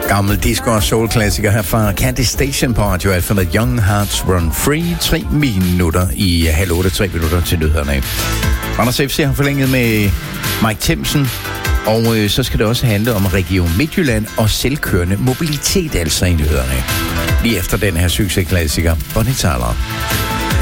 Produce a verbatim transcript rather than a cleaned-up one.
Gammel disco- og soul-klassiker her fra Candy Station på Radio Alpha med Young Hearts Run Free. Tre minutter i halv otte, tre minutter til nyhederne. Anders F C har forlænget med Mike Themsen, og øh, så skal det også handle om Region Midtjylland og selvkørende mobilitet, altså i nyhederne. Lige efter den her succesklassiker, Bonnie Tyler.